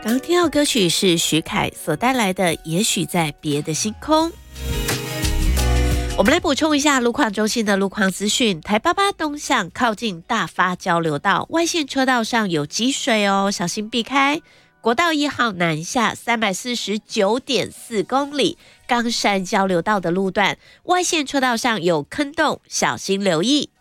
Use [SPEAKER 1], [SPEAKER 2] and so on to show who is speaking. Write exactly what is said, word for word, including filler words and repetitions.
[SPEAKER 1] 刚听到歌曲是徐凯所带来的《也许在别的星空》。我们来补充一下路况中心的路况资讯。台八八东向靠近大发交流道外线车道上有积水哦，小心避开。国道一号南下三百四十九点四公里，冈山交流道的路段外线车道上有坑洞，小心留意。